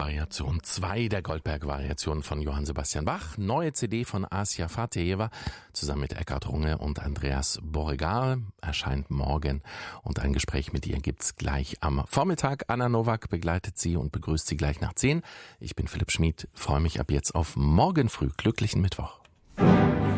Variation 2 der Goldberg-Variation von Johann Sebastian Bach. Neue CD von Asia Fateheva zusammen mit Eckhard Runge und Andreas Borregal erscheint morgen. Und ein Gespräch mit ihr gibt's gleich am Vormittag. Anna Nowak begleitet sie und begrüßt sie gleich nach 10. Ich bin Philipp Schmid, freue mich ab jetzt auf morgen früh. Glücklichen Mittwoch.